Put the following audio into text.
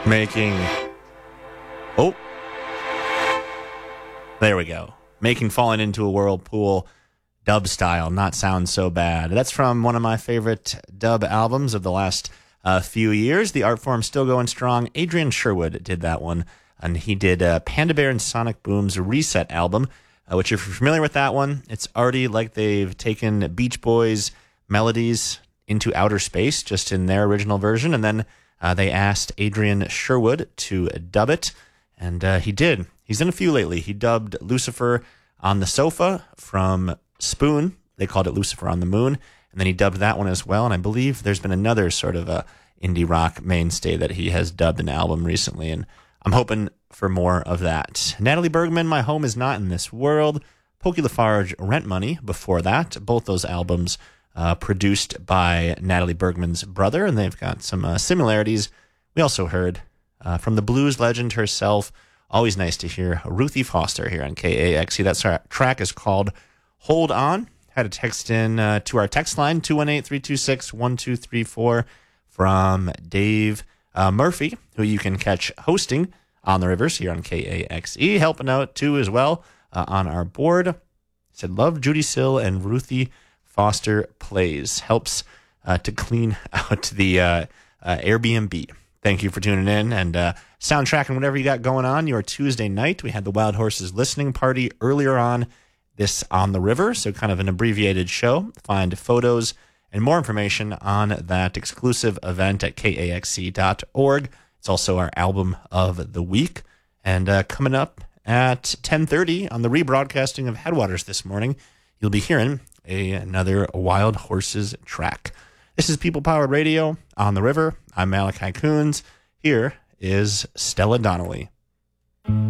Making... Oh. There we go. Making Falling Into a Whirlpool dub style not sound so bad. That's from one of my favorite dub albums of the last few years. The art form still going strong. Adrian Sherwood did that one, and he did Panda Bear and Sonic Boom's Reset album, which if you're familiar with that one, it's already like they've taken Beach Boys melodies into outer space, just in their original version, and then they asked Adrian Sherwood to dub it, and he did. He's done a few lately. He dubbed Lucifer on the Sofa from Spoon. They called it Lucifer on the Moon, and then he dubbed that one as well, and I believe there's been another sort of a indie rock mainstay that he has dubbed an album recently, and I'm hoping for more of that. Natalie Bergman, My Home Is Not in This World. Pokey LaFarge, Rent Money before that. Both those albums produced by Natalie Bergman's brother, and they've got some similarities. We also heard from the blues legend herself. Always nice to hear Ruthie Foster here on KAXE. That track is called Hold On. Had a text in to our text line, 218-326-1234, from Dave Murphy, who you can catch hosting On the Rivers here on KAXE, helping out too as well on our board. Said, love Judy Sill and Ruthie Foster plays. Helps to clean out the Airbnb. Thank you for tuning in and soundtracking whatever you got going on your Tuesday night. We had the Wild Horses listening party earlier on this On the River, so kind of an abbreviated show. Find photos and more information on that exclusive event at kaxe.org. It's also our album of the week. And coming up at 10:30 on the rebroadcasting of Headwaters this morning, you'll be hearing another Wild Horses track. This is People Powered Radio on the River. I'm Malachi Coons. Here is Stella Donnelly.